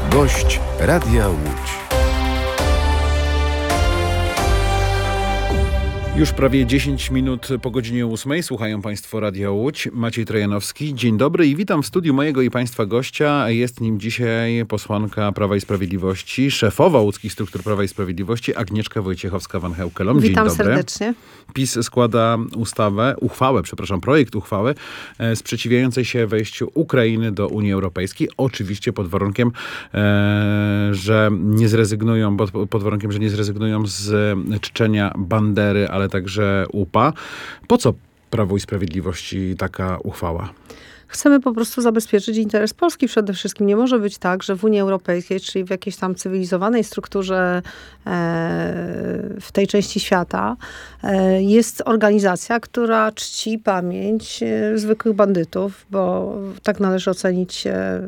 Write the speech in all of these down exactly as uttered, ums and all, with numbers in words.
Gość Radia Łódź. Już prawie dziesięć minut po godzinie ósmej. Słuchają Państwo Radia Łódź. Maciej Trojanowski. Dzień dobry i witam w studiu mojego i Państwa gościa. Jest nim dzisiaj posłanka Prawa i Sprawiedliwości, szefowa łódzkich struktur Prawa i Sprawiedliwości, Agnieszka Wojciechowska-Van Heukelom. Dzień witam dobry. serdecznie. PiS składa ustawę, uchwałę, przepraszam, projekt uchwały e, sprzeciwiającej się wejściu Ukrainy do Unii Europejskiej. Oczywiście pod warunkiem, e, że nie zrezygnują, pod, pod warunkiem, że nie zrezygnują z czczenia bandery, ale także U P A. Po co Prawo i Sprawiedliwości taka uchwała? Chcemy po prostu zabezpieczyć interes Polski przede wszystkim. Nie może być tak, że w Unii Europejskiej, czyli w jakiejś tam cywilizowanej strukturze e, w tej części świata e, jest organizacja, która czci pamięć e, zwykłych bandytów, bo tak należy ocenić e,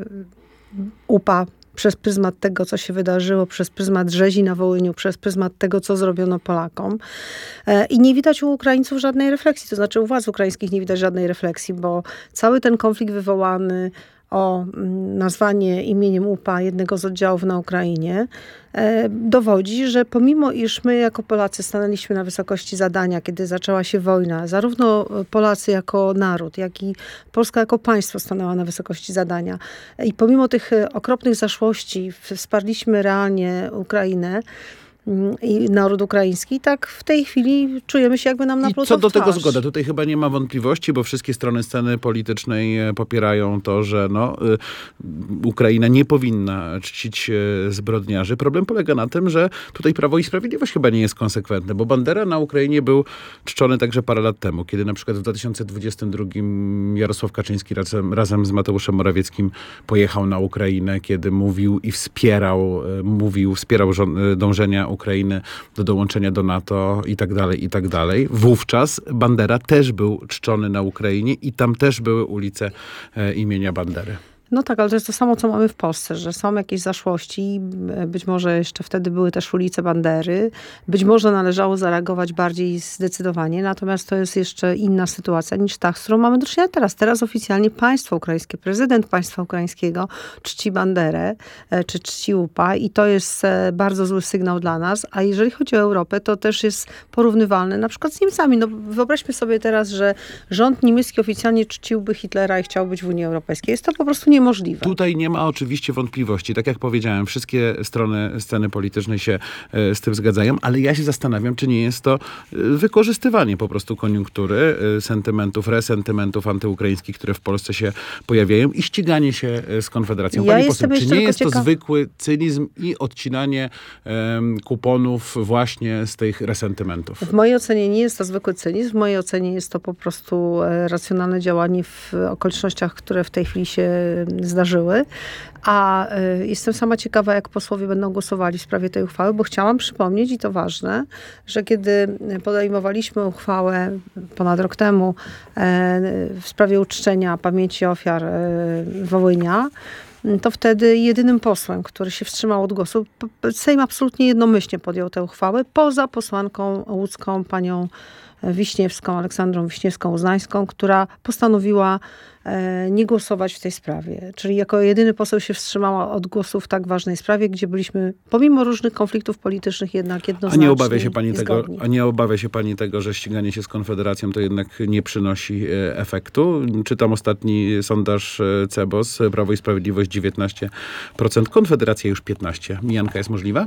U P A przez pryzmat tego, co się wydarzyło, przez pryzmat rzezi na Wołyniu, przez pryzmat tego, co zrobiono Polakom. I nie widać u Ukraińców żadnej refleksji, to znaczy u władz ukraińskich nie widać żadnej refleksji, bo cały ten konflikt wywołany o nazwanie imieniem U P A jednego z oddziałów na Ukrainie e, dowodzi, że pomimo iż my jako Polacy stanęliśmy na wysokości zadania, kiedy zaczęła się wojna, zarówno Polacy jako naród, jak i Polska jako państwo stanęła na wysokości zadania i pomimo tych okropnych zaszłości wsparliśmy realnie Ukrainę i naród ukraiński, tak w tej chwili czujemy się, jakby nam naplutał w I co do twarz. tego zgoda? Tutaj chyba nie ma wątpliwości, bo wszystkie strony sceny politycznej popierają to, że no, Ukraina nie powinna czcić zbrodniarzy. Problem polega na tym, że tutaj Prawo i Sprawiedliwość chyba nie jest konsekwentne, bo Bandera na Ukrainie był czczony także parę lat temu, kiedy na przykład w dwa tysiące dwudziestym drugim Jarosław Kaczyński razem, razem z Mateuszem Morawieckim pojechał na Ukrainę, kiedy mówił i wspierał, mówił, wspierał żon- dążenia Ukrainy do dołączenia do NATO i tak dalej, i tak dalej. Wówczas Bandera też był czczony na Ukrainie i tam też były ulice e, imienia Bandery. No tak, ale to jest to samo, co mamy w Polsce, że są jakieś zaszłości, być może jeszcze wtedy były też ulice Bandery, być może należało zareagować bardziej zdecydowanie, natomiast to jest jeszcze inna sytuacja niż ta, z którą mamy do czynienia teraz. Teraz oficjalnie państwo ukraińskie, prezydent państwa ukraińskiego czci Banderę, czy czci U P A i to jest bardzo zły sygnał dla nas, a jeżeli chodzi o Europę, to też jest porównywalne na przykład z Niemcami. No wyobraźmy sobie teraz, że rząd niemiecki oficjalnie czciłby Hitlera i chciał być w Unii Europejskiej. Jest to po prostu nie możliwe. Tutaj nie ma oczywiście wątpliwości. Tak jak powiedziałem, wszystkie strony sceny politycznej się e, z tym zgadzają, ale ja się zastanawiam, czy nie jest to e, wykorzystywanie po prostu koniunktury, e, sentymentów, resentymentów antyukraińskich, które w Polsce się pojawiają i ściganie się e, z Konfederacją. Ja Pani poseł, czy nie jest to ciekaw... zwykły cynizm i odcinanie e, kuponów właśnie z tych resentymentów? W mojej ocenie nie jest to zwykły cynizm. W mojej ocenie jest to po prostu racjonalne działanie w okolicznościach, które w tej chwili się zdarzyły. A y, jestem sama ciekawa, jak posłowie będą głosowali w sprawie tej uchwały, bo chciałam przypomnieć, i to ważne, że kiedy podejmowaliśmy uchwałę ponad rok temu e, w sprawie uczczenia pamięci ofiar e, Wołynia, to wtedy jedynym posłem, który się wstrzymał od głosu, Sejm absolutnie jednomyślnie podjął tę uchwałę, poza posłanką łódzką, panią Wiśniewską, Aleksandrą Wiśniewską-Uznańską, która postanowiła e, nie głosować w tej sprawie. Czyli jako jedyny poseł się wstrzymała od głosu w tak ważnej sprawie, gdzie byliśmy, pomimo różnych konfliktów politycznych, jednak jednoznacznie A nie obawia się pani tego, zgodni. a nie obawia się pani tego, że ściganie się z Konfederacją to jednak nie przynosi e, efektu? Czytam ostatni sondaż e, Cebos, Prawo i Sprawiedliwość dziewiętnaście procent, Konfederacja już piętnaście procent. Mijanka jest możliwa?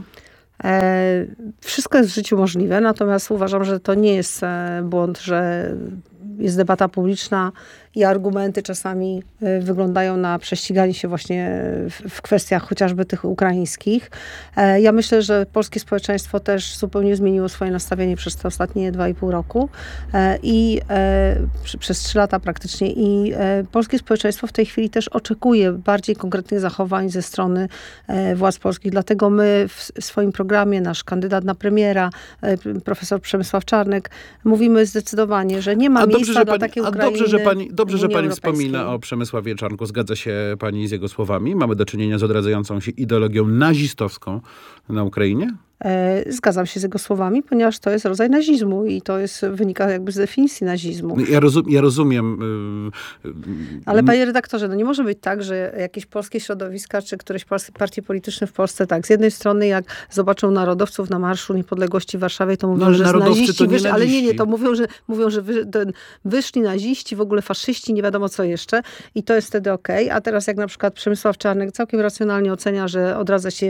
E, wszystko jest w życiu możliwe, natomiast uważam, że to nie jest e, błąd, że jest debata publiczna i argumenty czasami y, wyglądają na prześciganie się właśnie w, w kwestiach chociażby tych ukraińskich. E, ja myślę, że polskie społeczeństwo też zupełnie zmieniło swoje nastawienie przez te ostatnie dwa i pół roku e, i e, przy, przez trzy lata praktycznie i e, polskie społeczeństwo w tej chwili też oczekuje bardziej konkretnych zachowań ze strony e, władz polskich. Dlatego my w swoim programie, nasz kandydat na premiera, e, profesor Przemysław Czarnek, mówimy zdecydowanie, że nie ma a miejsca dobrze, dla pani, takiej a Ukrainy. Dobrze, że pani, dobrze, że pani Europejskiej. wspomina o Przemysławie Czarnku. Zgadza się pani z jego słowami? Mamy do czynienia z odradzającą się ideologią nazistowską na Ukrainie? E, zgadzam się z jego słowami, ponieważ to jest rodzaj nazizmu i to jest, wynika jakby z definicji nazizmu. Ja, rozum, ja rozumiem. Yy, Ale panie redaktorze, no nie może być tak, że jakieś polskie środowiska, czy któreś polskie partie polityczne w Polsce, tak, z jednej strony jak zobaczą narodowców na Marszu Niepodległości w Warszawie, to mówią, no, ale że naziści to nie wyszli, ale nie, nie, naziści. to mówią, że, mówią, że wy, ten, wyszli naziści, w ogóle faszyści, nie wiadomo co jeszcze i to jest wtedy okej. A teraz jak na przykład Przemysław Czarnek całkiem racjonalnie ocenia, że odradza się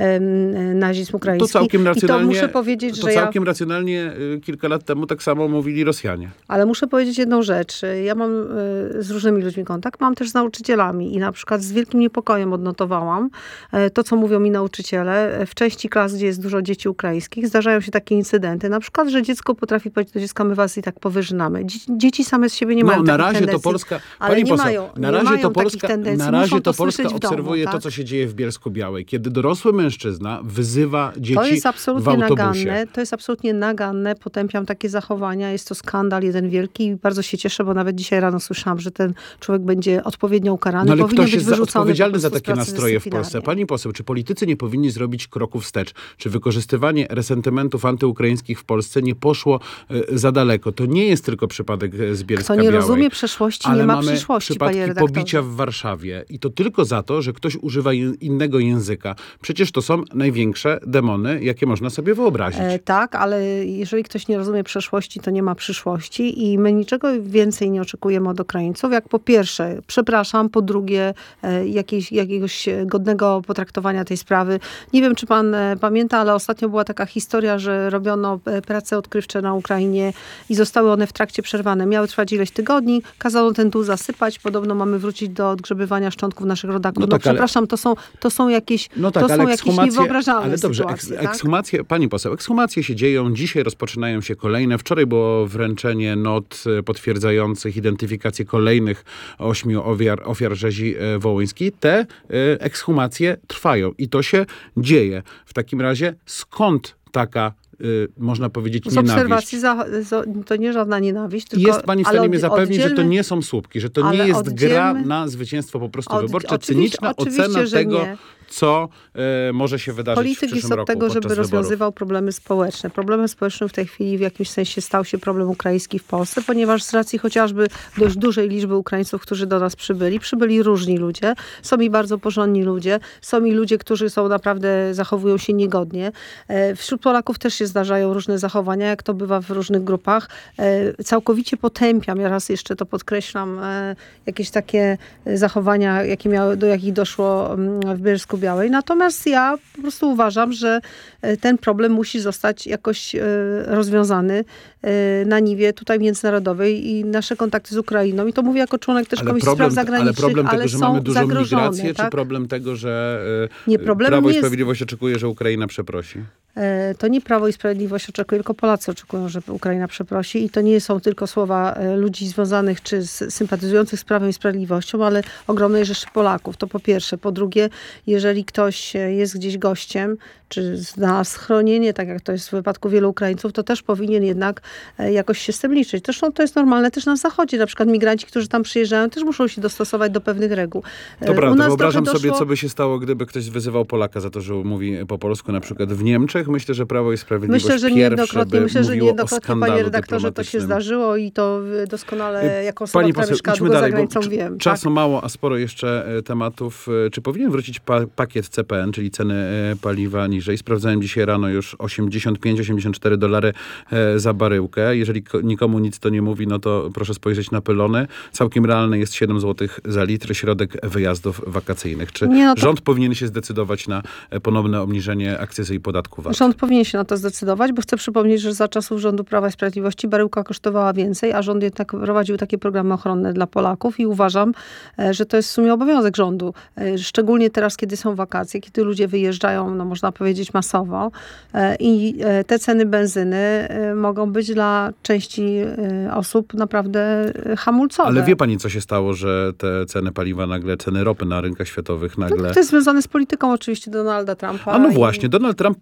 um, nazizm ukraiński. To całkiem racjonalnie, I to muszę powiedzieć, to że całkiem ja... racjonalnie y, kilka lat temu tak samo mówili Rosjanie. Ale muszę powiedzieć jedną rzecz. Ja mam y, z różnymi ludźmi kontakt, mam też z nauczycielami i na przykład z wielkim niepokojem odnotowałam y, to, co mówią mi nauczyciele. W części klas, gdzie jest dużo dzieci ukraińskich, zdarzają się takie incydenty. Na przykład, że dziecko potrafi powiedzieć do dziecka, my was i tak powyżynamy. Dzie- dzieci same z siebie nie no, mają na takich razie tendencji. to Polska, ale pani nie poseł, mają, na nie razie mają to takich Polska, tendencji. na razie Muszą to to Polska słyszeć w domu, obserwuje tak? to, co się dzieje w Bielsku-Białej. Kiedy dorosły mężczyzna wyzywa dzieci To jest w absolutnie autobusie. naganne. To jest absolutnie naganne. Potępiam takie zachowania. Jest to skandal jeden wielki i bardzo się cieszę, bo nawet dzisiaj rano słyszałam, że ten człowiek będzie odpowiednio ukarany. No ale powinien ktoś być jest za, wyrzucony odpowiedzialny po za prostu z takie pracy nastroje w Polsce. dyscyplinarnej. Pani poseł, czy politycy nie powinni zrobić kroku wstecz? Czy wykorzystywanie resentymentów antyukraińskich w Polsce nie poszło y, za daleko? To nie jest tylko przypadek z Kto Bielska-Białej. nie rozumie przeszłości, ale nie ma mamy przyszłości, panie przypadki redaktorze. pobicia w Warszawie. I to tylko za to, że ktoś używa in, innego języka. Przecież to są największe demony, jakie można sobie wyobrazić. E, tak, ale jeżeli ktoś nie rozumie przeszłości, to nie ma przyszłości i my niczego więcej nie oczekujemy od Ukraińców, jak po pierwsze, przepraszam, po drugie, e, jakiejś, jakiegoś godnego potraktowania tej sprawy. Nie wiem, czy pan e, pamięta, ale ostatnio była taka historia, że robiono e, prace odkrywcze na Ukrainie i zostały one w trakcie przerwane. Miały trwać ileś tygodni, kazano ten dół zasypać, podobno mamy wrócić do odgrzebywania szczątków naszych rodaków. No No, tak, ale- przepraszam, to są, to są jakieś, No tak, to są ale jakieś ekshumacje, niewyobrażalne ale dobrze, sytuacje. eks, tak? ekshumacje, pani poseł, ekshumacje się dzieją, dzisiaj rozpoczynają się kolejne. Wczoraj było wręczenie not e, potwierdzających identyfikację kolejnych ośmiu ofiar, ofiar rzezi e, wołyńskiej. Te e, ekshumacje trwają i to się dzieje. W takim razie skąd taka, y, można powiedzieć, Z nienawiść? obserwacji za, z, to nie żadna nienawiść. Tylko, Jest pani w stanie ale mnie zapewnić, że to oddzielmy- nie są słupki, że to nie ale jest gra oddzielmy- na zwycięstwo po prostu Od- wyborcze, oczywiście- cyniczna oczywiście, ocena że tego, nie. co e, może się wydarzyć w Polityk przyszłym jest od roku tego, podczas żeby wyborów. rozwiązywał problemy społeczne. Problemem społecznym w tej chwili w jakimś sensie stał się problem ukraiński w Polsce, ponieważ z racji chociażby dość dużej liczby Ukraińców, którzy do nas przybyli, przybyli różni ludzie. Są i bardzo porządni ludzie. Są i ludzie, którzy są naprawdę, zachowują się niegodnie. E, Wśród Polaków też się zdarzają różne zachowania, jak to bywa w różnych grupach. E, Całkowicie potępiam, ja raz jeszcze to podkreślam, e, jakieś takie zachowania, jakie miały, do jakich doszło mm, w Bielsku-Białej. Natomiast ja po prostu uważam, że e, ten problem musi zostać jakoś e, rozwiązany e, na niwie tutaj międzynarodowej i nasze kontakty z Ukrainą. I to mówię jako członek też Ale Komisji problem, Spraw Zagranicznych, ale problem tego, ale że są mamy dużą zagrożone, migrację, tak? czy problem tego, że e, Nie, problemem Prawo i nie jest- Sprawiedliwość oczekuje, że Ukraina przeprosi? E, To nie Prawo i Sprawiedliwość oczekuje, tylko Polacy oczekują, że Ukraina przeprosi. I to nie są tylko słowa e, ludzi związanych czy z, sympatyzujących z Prawem i Sprawiedliwością, ale ogromnej rzeszy Polaków. To po pierwsze. Po drugie, jeżeli ktoś e, jest gdzieś gościem, czy zna schronienie, tak jak to jest w wypadku wielu Ukraińców, to też powinien jednak e, jakoś się z tym liczyć. Zresztą to jest normalne też na Zachodzie. Na przykład migranci, którzy tam przyjeżdżają, też muszą się dostosować do pewnych reguł. E, To u prawda, nas wyobrażam trochę sobie, doszło- co by się stało, gdyby ktoś wyzywał Polaka za to, że mówi po polsku, na przykład w Niemczech. Myślę, że Prawo i Sprawiedliwość Myślę, że pierwsze niejednokrotnie, by myślę, że mówiło o niejednokrotnie, skandalu panie redaktorze, to się dyplomatycznym. zdarzyło i to y, doskonale jako osoba, Pani która poseł, mieszkała idźmy długo za dalej, bo granicą, cz- wiem. czasu tak? mało, a sporo jeszcze e, tematów. E, Czy powinien wrócić pa pakiet C P N, czyli ceny e, paliwa niżej? Sprawdzałem dzisiaj rano już osiemdziesiąt pięć osiemdziesiąt cztery dolary e, za baryłkę. Jeżeli ko- nikomu nic to nie mówi, no to proszę spojrzeć na pylony. Całkiem realne jest siedem złotych za litr, środek wyjazdów wakacyjnych. Czy Nie, no to- rząd powinien się zdecydować na e, ponowne obniżenie akcyzy i podatku V A T? Rząd powinien się na to zdecydować, bo chcę przypomnieć, że za czasów rządu Prawa i Sprawiedliwości baryłka kosztowała więcej, a rząd jednak prowadził takie programy ochronne dla Polaków i uważam, e, że to jest w sumie obowiązek rządu. E, Szczególnie teraz, kiedy są wakacje, kiedy ludzie wyjeżdżają, no można powiedzieć masowo e, i e, te ceny benzyny e, mogą być dla części e, osób naprawdę e, hamulcowe. Ale wie pani, co się stało, że te ceny paliwa nagle, ceny ropy na rynkach światowych nagle... To jest związane z polityką oczywiście Donalda Trumpa. A no i- właśnie, Donald Trump powiedział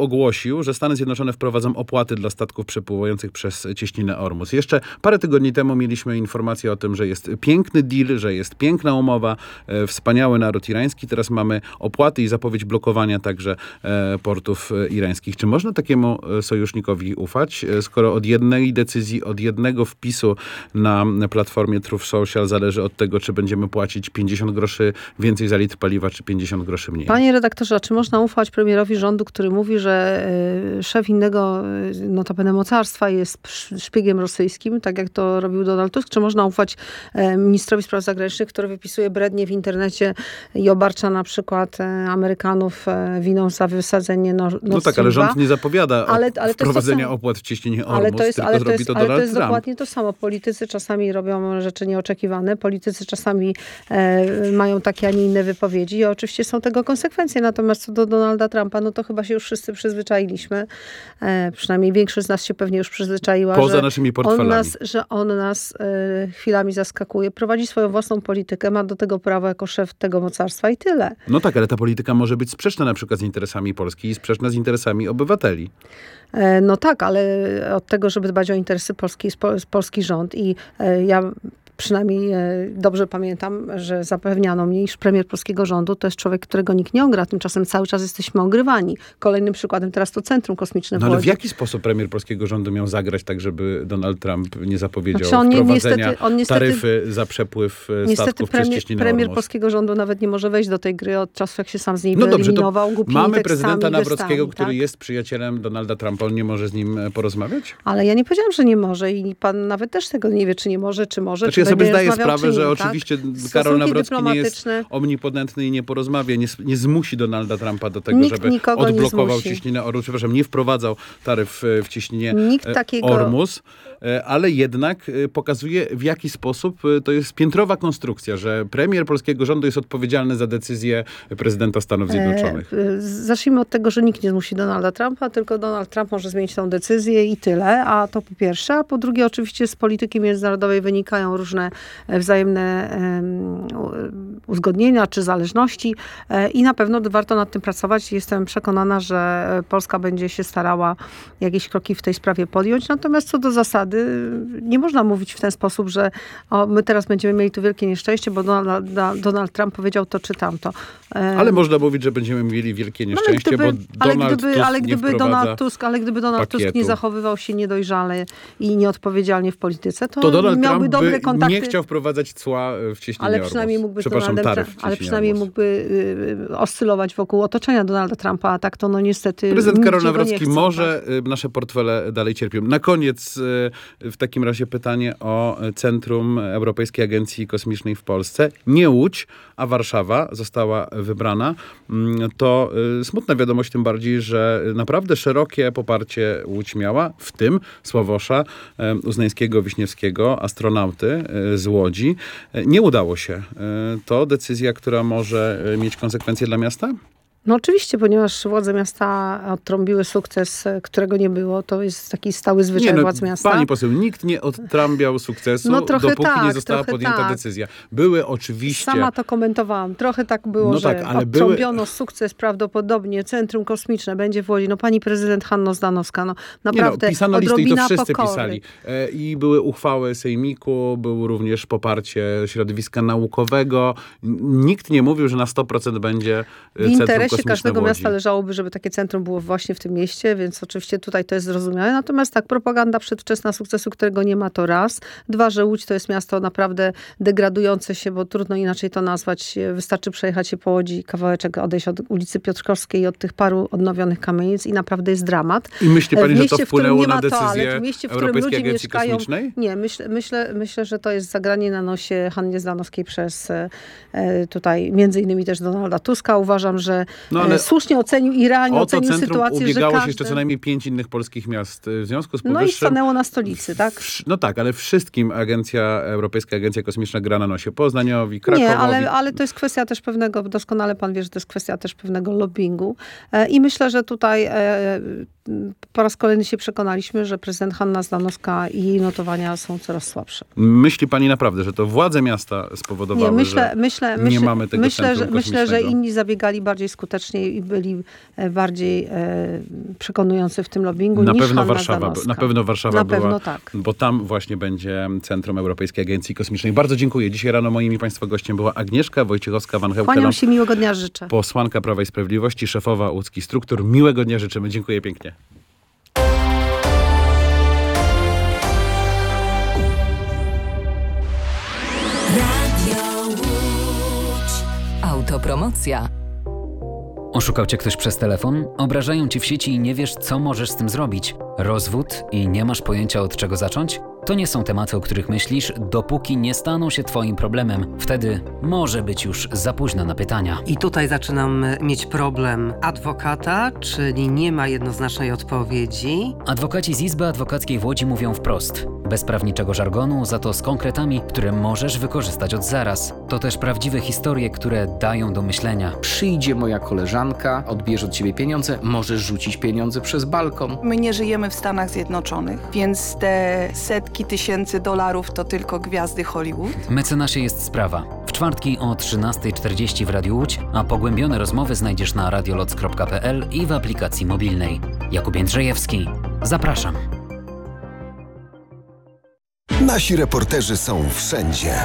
ogłosił, że Stany Zjednoczone wprowadzą opłaty dla statków przepływających przez cieśninę Ormus. Jeszcze parę tygodni temu mieliśmy informację o tym, że jest piękny deal, że jest piękna umowa, e, wspaniały naród irański. Teraz mamy opłaty i zapowiedź blokowania także e, portów e, irańskich. Czy można takiemu e, sojusznikowi ufać, e, skoro od jednej decyzji, od jednego wpisu na platformie Truth Social zależy od tego, czy będziemy płacić pięćdziesiąt groszy więcej za litr paliwa, czy pięćdziesiąt groszy mniej? Panie redaktorze, a czy można ufać premierowi rządu, który mówi, że y, szef innego y, notabene mocarstwa jest szpiegiem rosyjskim, tak jak to robił Donald Tusk? Czy można ufać y, ministrowi spraw zagranicznych, który wypisuje brednie w internecie i obarcza na przykład y, Amerykanów y, winą za wysadzenie Nord Stream No tak, ale rząd nie zapowiada ale, ale wprowadzenia opłat w cieśninie Ormus, ale to jest, tylko ale to zrobi jest, to ale Donald to jest Trump. dokładnie to samo. Politycy czasami robią rzeczy nieoczekiwane, politycy czasami e, mają takie, a nie inne wypowiedzi i oczywiście są tego konsekwencje. Natomiast co do Donalda Trumpa, no to chyba się już wszyscy przyzwyczailiśmy. E, przynajmniej większość z nas się pewnie już przyzwyczaiła, Poza że naszymi portfelami. on nas, że on nas e, chwilami zaskakuje. Prowadzi swoją własną politykę, ma do tego prawo jako szef tego mocarstwa i tyle. No tak, ale ta polityka może być sprzeczna na przykład z interesami Polski i sprzeczna z interesami obywateli. E, no tak, ale od tego, żeby dbać o interesy Polski, jest, po, jest polski rząd i e, ja przynajmniej e, dobrze pamiętam, że zapewniano mnie, iż premier polskiego rządu to jest człowiek, którego nikt nie ogra. Tymczasem cały czas jesteśmy ogrywani. Kolejnym przykładem teraz to Centrum Kosmiczne w No ale w Łodzi. jaki sposób premier polskiego rządu miał zagrać tak, żeby Donald Trump nie zapowiedział Znaczy on nie- wprowadzenia niestety- on niestety- taryfy za przepływ e, Niestety statków przez premier, cieśninę premier Ormus? polskiego rządu nawet nie może wejść do tej gry od czasu, jak się sam z niej No dobrze, to wyeliminował. głupimi mamy tekstami, prezydenta Nawrockiego, gestami, który tak? jest przyjacielem Donalda Trumpa. On nie może z nim e, porozmawiać? Ale ja nie powiedziałam, że nie może i pan nawet też tego nie wie, czy nie może, czy może. Znaczy czy ja sobie będzie zdaję rozmawiał, sprawę, czy nie, że tak? oczywiście Stosunki Karol Nawrocki nie jest dyplomatyczne. omnipotentny i nie porozmawia, nie, nie zmusi Donalda Trumpa do tego, Nikt żeby nikogo nie odblokował zmusi. cieśninę Ormus. Przepraszam, nie wprowadzał taryf e, w cieśninie Nikt e, takiego- Ormus, e, ale jednak e, pokazuje, w jaki sposób e, to jest piętrowa konstrukcja, że premier polskiego rządu jest odpowiedzialny za decyzję prezydenta Stanów Zjednoczonych. E, Zacznijmy od tego, że nikt nie zmusi Donalda Trumpa, tylko Donald Trump może zmienić tą decyzję i tyle, a to po pierwsze. A po drugie, oczywiście z polityki międzynarodowej wynikają różne e, wzajemne em, u- uzgodnienia czy zależności e, i na pewno warto nad tym pracować. Jestem przekonana, że Polska będzie się starała jakieś kroki w tej sprawie podjąć. Natomiast co do zasady, nie można mówić w ten sposób, że o, my teraz będziemy mieli tu wielkie nieszczęście, bo Donald, Donald Trump powiedział to czy tamto. E, Ale można mówić, że będziemy mieli wielkie no, nieszczęście, ale gdyby, bo ale Donald gdyby, Tusk ale nie gdyby wprowadza Donald Tusk, ale gdyby Donald Tusk nie pakietu. zachowywał się niedojrzale i nieodpowiedzialnie w polityce, to, To Donald miałby Trump dobre by kontakty. nie chciał wprowadzać cła w cieśninie Ale Ormus. przynajmniej mógłby, z Przepraszam, Donaldem, taryf w Tra- ale cieśninie przynajmniej Ormus. mógłby y, oscylować wokół otoczenia Donalda Trumpa, a tak to no niestety Prezydent nikt Karol go nie Nawrocki chce, może, tak? y, nasze portfele dalej cierpią. Na koniec y, w takim razie pytanie o Centrum Europejskiej Agencji Kosmicznej w Polsce. Nie Łódź, a Warszawa została wybrana. Mm, To y, smutna wiadomość, tym bardziej, że naprawdę szerokie poparcie Łódź miała, w tym Sławosza y, Uznańskiego, Wiśniewskiego, astronauty y, z Łodzi. Y, Nie udało się. Y, To decyzja, która może y, mieć konsekwencje dla miasta? No oczywiście, ponieważ władze miasta odtrąbiły sukces, którego nie było. To jest taki stały zwyczaj no, władz miasta. Pani poseł, nikt nie odtrąbiał sukcesu, No trochę dopóki tak, nie została trochę podjęta tak. decyzja. Były oczywiście... Sama to komentowałam. Trochę tak było, No że tak, ale odtrąbiono były- sukces prawdopodobnie. Centrum Kosmiczne będzie w Łodzi. No pani prezydent Hanno Zdanowska, no Nie naprawdę no, pisano listy i to odrobina wszyscy pokory. pisali. E, I były uchwały Sejmiku, było również poparcie środowiska naukowego. N- Nikt nie mówił, że na sto procent będzie e, W Centrum interesie Kosmiczne każdego w Łodzi. miasta leżałoby, żeby takie centrum było właśnie w tym mieście, więc oczywiście tutaj to jest zrozumiałe. Natomiast tak, propaganda przedwczesna sukcesu, którego nie ma, to raz. Dwa, że Łódź to jest miasto naprawdę degradujące się, bo trudno inaczej to nazwać. Wystarczy przejechać się po Łodzi, kawałeczek odejść od ulicy Piotrkowskiej i od tych paru odnowionych kamienic i naprawdę jest dramat. I myśli pani, W że mieście, to w którym wpłynęło nie na ma decyzję toalet, w mieście, w którym Europejskiej ludzie Agencji mieszkają... Kosmicznej? Nie, myślę, myślę, myślę, że to jest zagranie na nosie Hannie Zdanowskiej przez e, tutaj między innymi też Donalda Tuska. Uważam, że No, ale e, słusznie ocenił Iran, O to ocenił centrum sytuację, że ubiegało każdy... się jeszcze co najmniej pięć innych polskich miast. W związku z No i powyższym... stanęło na stolicy, tak? Wsz- No tak, ale wszystkim agencja, Europejska Agencja Kosmiczna gra na nosie. Poznaniowi, Krakowowi. Nie, ale, ale to jest kwestia też pewnego, doskonale pan wie, że to jest kwestia też pewnego lobbingu. E, I myślę, że tutaj e, po raz kolejny się przekonaliśmy, że prezydent Hanna Zdanowska i jej notowania są coraz słabsze. Myśli pani naprawdę, że to władze miasta spowodowały, Nie, myślę, że myślę, nie myślę, mamy tego myślę, że, centrum myślę, że kosmicznego? inni zabiegali bardziej skutecznie. skuteczniej i byli bardziej przekonujący w tym lobbingu na niż pewno Hanna Warszawa, Zanowska. Na pewno Warszawa na była, pewno tak. bo tam właśnie będzie Centrum Europejskiej Agencji Kosmicznej. Bardzo dziękuję. Dzisiaj rano moim i Państwa gościem była Agnieszka Wojciechowska-Van Kłaniam się, miłego dnia życzę. Posłanka Prawa i Sprawiedliwości, szefowa łódzkich struktur. Miłego dnia życzymy. Dziękuję pięknie. Autopromocja. Oszukał cię ktoś przez telefon? Obrażają cię w sieci i nie wiesz, co możesz z tym zrobić? Rozwód i nie masz pojęcia, od czego zacząć? To nie są tematy, o których myślisz, dopóki nie staną się twoim problemem. Wtedy może być już za późno na pytania. I tutaj zaczynam mieć problem adwokata, czyli nie ma jednoznacznej odpowiedzi. Adwokaci z Izby Adwokackiej w Łodzi mówią wprost. Bez prawniczego żargonu, za to z konkretami, które możesz wykorzystać od zaraz. To też prawdziwe historie, które dają do myślenia. Przyjdzie moja koleżanka, odbierze od ciebie pieniądze, możesz rzucić pieniądze przez balkon. My nie żyjemy w Stanach Zjednoczonych, więc te setki tysięcy dolarów to tylko gwiazdy Hollywood. Mecenasie jest sprawa. W czwartki o trzynasta czterdzieści w Radiu Łódź, a pogłębione rozmowy znajdziesz na radioloc kropka p l i w aplikacji mobilnej. Jakub Jędrzejewski. Zapraszam. Nasi reporterzy są wszędzie.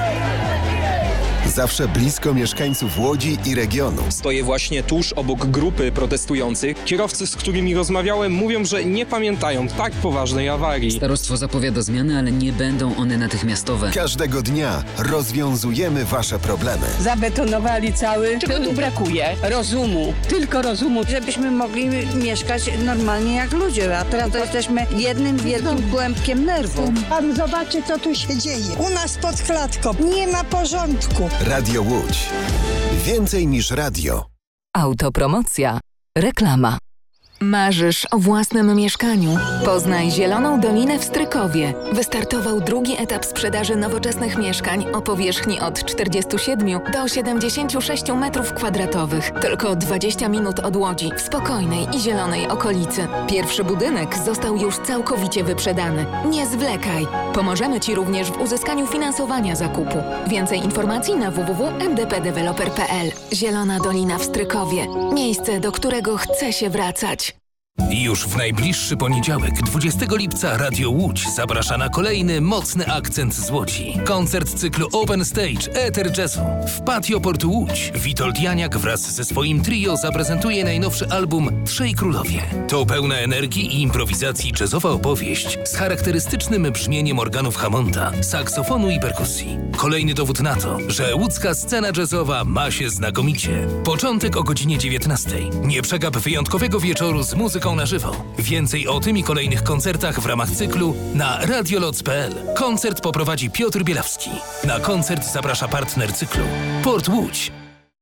Zawsze blisko mieszkańców Łodzi i regionu. Stoję właśnie tuż obok grupy protestujących. Kierowcy, z którymi rozmawiałem, mówią, że nie pamiętają tak poważnej awarii. Starostwo zapowiada zmiany, ale nie będą one natychmiastowe. Każdego dnia rozwiązujemy wasze problemy. Zabetonowali cały. Czego tu brakuje? Rozumu. Tylko rozumu. Żebyśmy mogli mieszkać normalnie jak ludzie, a teraz to jesteśmy jednym wielkim głębkiem nerwu. Pan zobaczy, co tu się dzieje. U nas pod klatką nie ma porządku. Radio Łódź. Więcej niż radio. Autopromocja. Reklama. Marzysz o własnym mieszkaniu? Poznaj Zieloną Dolinę w Strykowie. Wystartował drugi etap sprzedaży nowoczesnych mieszkań o powierzchni od czterdziestu siedmiu do siedemdziesięciu sześciu metrów kwadratowych. Tylko dwadzieścia minut od Łodzi, w spokojnej i zielonej okolicy. Pierwszy budynek został już całkowicie wyprzedany. Nie zwlekaj! Pomożemy Ci również w uzyskaniu finansowania zakupu. Więcej informacji na w w w kropka m d p developer kropka p l. Zielona Dolina w Strykowie. Miejsce, do którego chce się wracać. Już w najbliższy poniedziałek, dwudziestego lipca, Radio Łódź zaprasza na kolejny mocny akcent z Łodzi. Koncert cyklu Open Stage Eter Jazzu. W Patio Portu Łódź Witold Janiak wraz ze swoim trio zaprezentuje najnowszy album Trzej Królowie. To pełna energii i improwizacji jazzowa opowieść z charakterystycznym brzmieniem organów Hammonda, saksofonu i perkusji. Kolejny dowód na to, że łódzka scena jazzowa ma się znakomicie. Początek o godzinie dziewiętnastej. Nie przegap wyjątkowego wieczoru z muzyką na żywo. Więcej o tym i kolejnych koncertach w ramach cyklu na radioloc kropka p l. Koncert poprowadzi Piotr Bielawski. Na koncert zaprasza partner cyklu Port Łódź.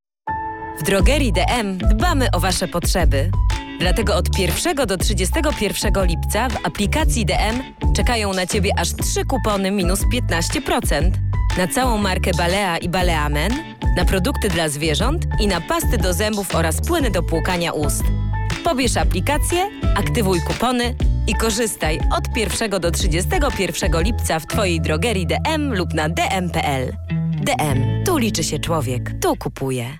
W drogerii D M dbamy o Wasze potrzeby. Dlatego od pierwszego do trzydziestego pierwszego lipca w aplikacji D M czekają na Ciebie aż trzy kupony minus piętnaście procent. Na całą markę Balea i Balea Men, na produkty dla zwierząt i na pasty do zębów oraz płyny do płukania ust. Pobierz aplikację, aktywuj kupony i korzystaj od pierwszego do trzydziestego pierwszego lipca w Twojej drogerii D M lub na d m kropka p l. D M. Tu liczy się człowiek. Tu kupuje.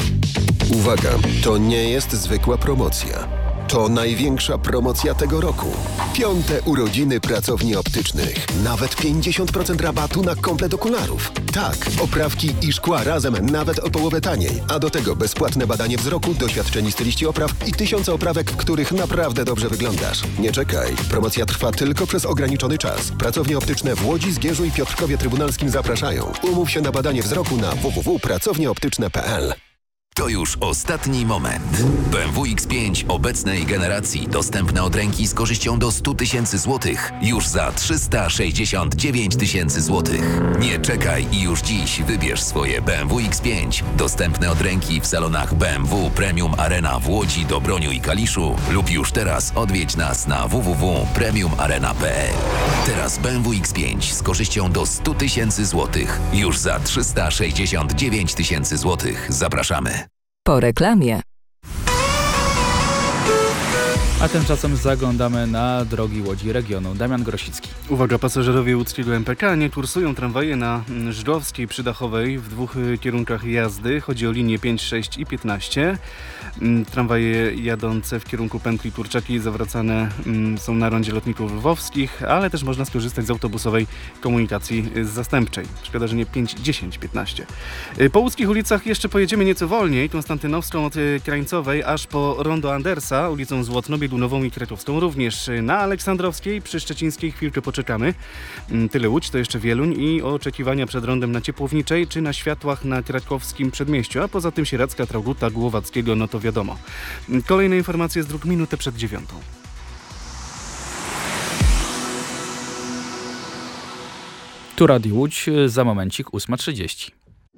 Uwaga, to nie jest zwykła promocja. To największa promocja tego roku. Piąte urodziny pracowni optycznych. Nawet pięćdziesiąt procent rabatu na komplet okularów. Tak, oprawki i szkła razem nawet o połowę taniej. A do tego bezpłatne badanie wzroku, doświadczeni styliści opraw i tysiące oprawek, w których naprawdę dobrze wyglądasz. Nie czekaj. Promocja trwa tylko przez ograniczony czas. Pracownie optyczne w Łodzi, Zgierzu i Piotrkowie Trybunalskim zapraszają. Umów się na badanie wzroku na w w w kropka pracownie optyczne kropka p l. To już ostatni moment. B M W X pięć obecnej generacji dostępne od ręki z korzyścią do stu tysięcy złotych już za trzysta sześćdziesiąt dziewięć tysięcy złotych. Nie czekaj i już dziś wybierz swoje B M W X pięć dostępne od ręki w salonach B M W Premium Arena w Łodzi, Dobroniu i Kaliszu lub już teraz odwiedź nas na w w w kropka premium arena kropka p l. Teraz B M W X pięć z korzyścią do stu tysięcy złotych już za trzysta sześćdziesiąt dziewięć tysięcy złotych. Zapraszamy. Po reklamie. A tymczasem zaglądamy na drogi Łodzi regionu. Damian Grosicki. Uwaga, pasażerowie łódzkiego M P K, nie kursują tramwaje na Żydłowskiej przy Dachowej w dwóch kierunkach jazdy. Chodzi o linie pięć, sześć i piętnaście. Tramwaje jadące w kierunku pętli Turczaki zawracane są na rondzie lotników lwowskich, ale też można skorzystać z autobusowej komunikacji zastępczej. Szkoda, że nie pięć, dziesięć, piętnaście. Po łódzkich ulicach jeszcze pojedziemy nieco wolniej, Konstantynowską od Krańcowej aż po rondo Andersa, ulicą Złotno, Bielunową i Krakowską. Również na Aleksandrowskiej, przy Szczecińskiej chwilkę poczekamy. Tyle Łódź, to jeszcze Wieluń i oczekiwania przed rondem na Ciepłowniczej czy na światłach na krakowskim przedmieściu, a poza tym Sieradzka, Traugutta, Głowackiego, no to wiadomo. Kolejne informacje z dróg minutę przed dziewiątą. Tu Radio Łódź, za momencik ósma trzydzieści.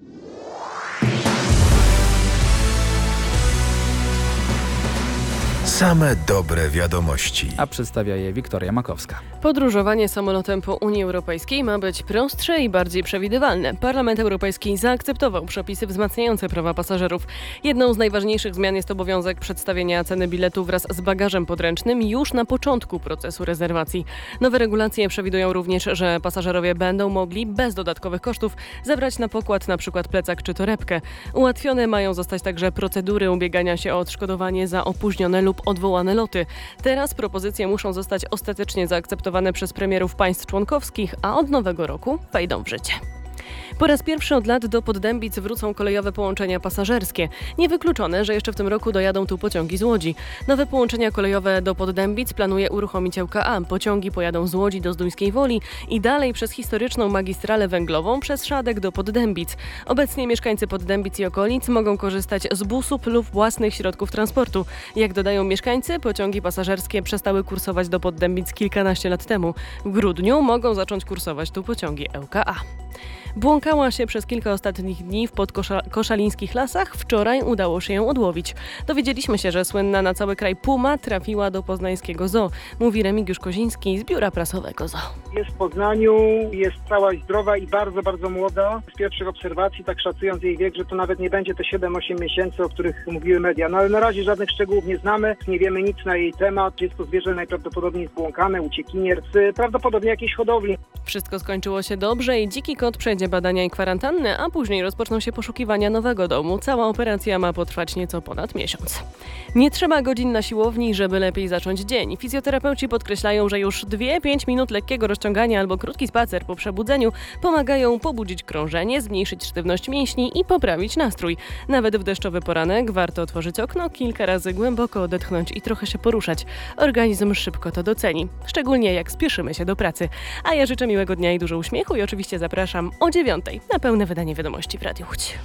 Same dobre wiadomości. A przedstawia je Wiktoria Makowska. Podróżowanie samolotem po Unii Europejskiej ma być prostsze i bardziej przewidywalne. Parlament Europejski zaakceptował przepisy wzmacniające prawa pasażerów. Jedną z najważniejszych zmian jest obowiązek przedstawienia ceny biletu wraz z bagażem podręcznym już na początku procesu rezerwacji. Nowe regulacje przewidują również, że pasażerowie będą mogli bez dodatkowych kosztów zabrać na pokład np. plecak czy torebkę. Ułatwione mają zostać także procedury ubiegania się o odszkodowanie za opóźnione lub odwołane loty. Teraz propozycje muszą zostać ostatecznie zaakceptowane przez premierów państw członkowskich, a od nowego roku wejdą w życie. Po raz pierwszy od lat do Poddębic wrócą kolejowe połączenia pasażerskie. Niewykluczone, że jeszcze w tym roku dojadą tu pociągi z Łodzi. Nowe połączenia kolejowe do Poddębic planuje uruchomić L K A. Pociągi pojadą z Łodzi do Zduńskiej Woli i dalej przez historyczną magistralę węglową przez Szadek do Poddębic. Obecnie mieszkańcy Poddębic i okolic mogą korzystać z busów lub własnych środków transportu. Jak dodają mieszkańcy, pociągi pasażerskie przestały kursować do Poddębic kilkanaście lat temu. W grudniu mogą zacząć kursować tu pociągi L K A. Błąkała się przez kilka ostatnich dni w podkoszalińskich lasach. Wczoraj udało się ją odłowić. Dowiedzieliśmy się, że słynna na cały kraj puma trafiła do poznańskiego zoo. Mówi Remigiusz Koziński z biura prasowego zoo. Jest w Poznaniu, jest cała i zdrowa i bardzo, bardzo młoda. Z pierwszych obserwacji, tak szacując jej wiek, że to nawet nie będzie te siedem osiem miesięcy, o których mówiły media. No ale na razie żadnych szczegółów nie znamy, nie wiemy nic na jej temat. Jest to zwierzę najprawdopodobniej zbłąkane, uciekinier z prawdopodobnie jakiejś hodowli. Wszystko skończyło się dobrze i dziki kot przejdzie badania i kwarantannę, a później rozpoczną się poszukiwania nowego domu. Cała operacja ma potrwać nieco ponad miesiąc. Nie trzeba godzin na siłowni, żeby lepiej zacząć dzień. Fizjoterapeuci podkreślają, że już dwie pięć minut lekkiego rozciągania albo krótki spacer po przebudzeniu pomagają pobudzić krążenie, zmniejszyć sztywność mięśni i poprawić nastrój. Nawet w deszczowy poranek warto otworzyć okno, kilka razy głęboko odetchnąć i trochę się poruszać. Organizm szybko to doceni, szczególnie jak spieszymy się do pracy. A ja życzę miłego dnia i dużo uśmiechu i oczywiście zapraszam o dziewiątej na pełne wydanie wiadomości w Radiu Łódź.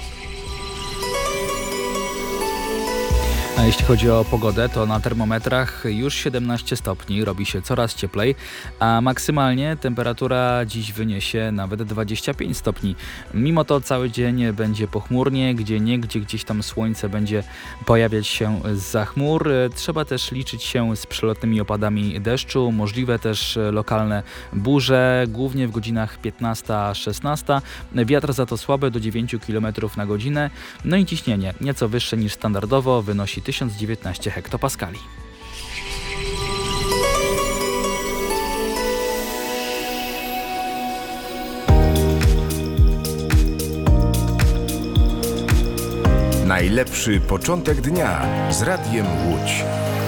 A jeśli chodzi o pogodę, to na termometrach już siedemnaście stopni, robi się coraz cieplej, a maksymalnie temperatura dziś wyniesie nawet dwadzieścia pięć stopni. Mimo to cały dzień będzie pochmurnie, gdzie niegdzie gdzieś tam słońce będzie pojawiać się zza chmur. Trzeba też liczyć się z przelotnymi opadami deszczu, możliwe też lokalne burze, głównie w godzinach piętnasta szesnasta. Wiatr za to słaby do dziewięć kilometrów na godzinę, no i ciśnienie nieco wyższe niż standardowo, wynosi tysiąc dziewiętnaście hektopaskali. Najlepszy początek dnia z Radiem Łódź.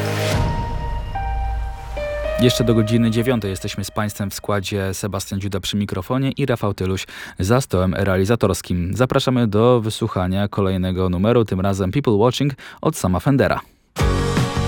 Jeszcze do godziny dziewiątej jesteśmy z Państwem w składzie Sebastian Dziuda przy mikrofonie i Rafał Tyluś za stołem realizatorskim. Zapraszamy do wysłuchania kolejnego numeru, tym razem People Watching od Sama Fendera.